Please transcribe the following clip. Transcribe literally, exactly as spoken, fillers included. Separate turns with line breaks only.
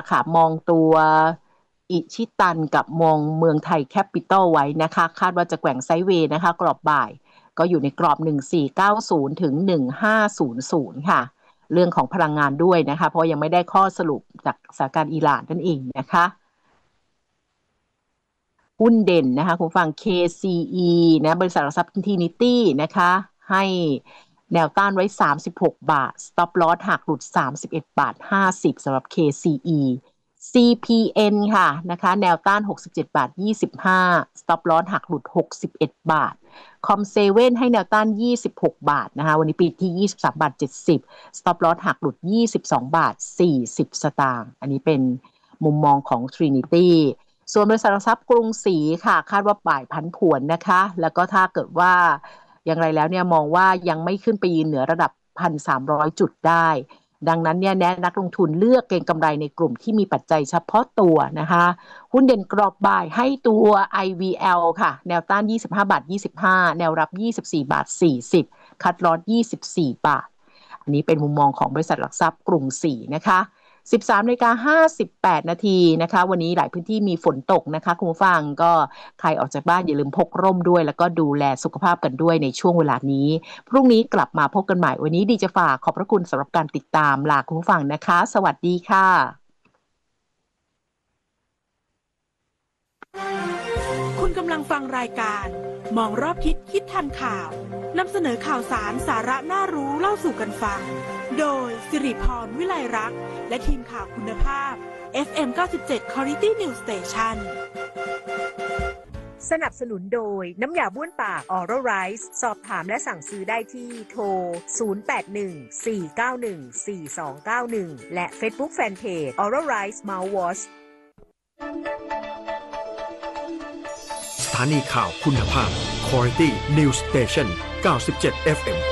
ค่ะมองตัวอิชิตันกับมองเมืองไทยแคปิตอลไว้นะคะคาดว่าจะแกว่งไซด์เวย์นะคะกรอบบ่ายก็อยู่ในกรอบหนึ่งพันสี่ร้อยเก้าสิบถึงหนึ่งพันห้าร้อยค่ะเรื่องของพลังงานด้วยนะคะเพราะยังไม่ได้ข้อสรุปจากสถานการณ์อิหร่านนั่นเองนะคะหุ้นเด่นนะคะคุณฟัง เค ซี อี นะบริษัทหลักทรัพย์ Infinity นะคะให้แนวต้านไว้สามสิบหกบาท stop loss หากหลุดสามสิบเอ็ดบาทห้าสิบสำหรับ เค ซี อี ซี พี เอ็น ค่ะนะคะแนวต้านหกสิบเจ็ดบาทยี่สิบห้า stop loss หักหลุดหกสิบเอ็ดบาทคอมเซเว่นให้แนวต้านยี่สิบหกบาทนะคะวันนี้ปิดที่ยี่สิบสามบาทเจ็ดสิบ stop loss หักหลุดยี่สิบสองบาทสี่สิบสตางค์อันนี้เป็นมุมมองของ Trinity ส่วนบริษัทหลักทรัพย์กรุงศรีค่ะคาดว่าบ่ายผันผวนนะคะแล้วก็ถ้าเกิดว่าอย่างไรแล้วเนี่ยมองว่ายังไม่ขึ้นไปยืนเหนือระดับ หนึ่งพันสามร้อย จุดได้ดังนั้นเนี่ยแนะนักลงทุนเลือกเก็งกำไรในกลุ่มที่มีปัจจัยเฉพาะตัวนะคะหุ้นเด่นกรอบบ่ายให้ตัว ไอ วี แอล ค่ะแนวต้านยี่สิบห้าบาทยี่สิบห้าแนวรับยี่สิบสี่บาทสี่สิบคัดลอสยี่สิบสี่บาทอันนี้เป็นมุมมองของบริษัทหลักทรัพย์กรุงศรีนะคะสิบสามนาฬิกาห้าสิบแปดนาทีนะคะวันนี้หลายพื้นที่มีฝนตกนะคะคุณผู้ฟังก็ใครออกจากบ้านอย่าลืมพกร่มด้วยแล้วก็ดูแลสุขภาพกันด้วยในช่วงเวลานี้พรุ่งนี้กลับมาพบกันใหม่วันนี้ดีจะฝากขอบพระคุณสำหรับการติดตามลาคุณผู้ฟังนะคะสวัสดีค่ะ
คุณกำลังฟังรายการมองรอบทิศคิดทันข่าวนำเสนอข่าวสารสาระน่ารู้เล่าสู่กันฟังโดยสิริพรวิไลรักษ์และทีมข่าวคุณภาพ เอฟ เอ็ม เก้าสิบเจ็ด Quality News Station
สนับสนุนโดยน้ำยาบ้วนปาก Oral Rice สอบถามและสั่งซื้อได้ที่โทรศูนย์ แปด หนึ่ง สี่ เก้า หนึ่ง สี่ สอง เก้า หนึ่งและ Facebook Fanpage Oral Rice Mouthwash
สถานีข่าวคุณภาพ Quality News Station เก้าสิบเจ็ด เอฟ เอ็ม